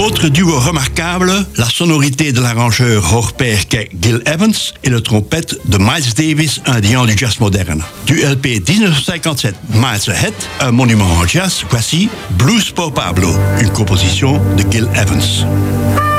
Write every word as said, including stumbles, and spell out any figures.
Autre duo remarquable, la sonorité de l'arrangeur hors-pair qu'est Gil Evans et le trompette de Miles Davis, un diant du jazz moderne. Du L P dix-neuf cent cinquante-sept Miles Ahead, un monument en jazz, voici Blues pour Pablo, une composition de Gil Evans.